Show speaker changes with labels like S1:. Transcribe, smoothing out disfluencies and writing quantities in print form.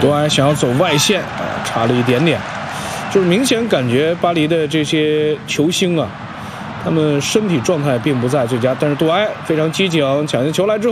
S1: 多埃想要走外线啊，差了一点点，就是明显感觉巴黎的这些球星啊，他们身体状态并不在最佳，但是多埃非常机警，抢进球来之后。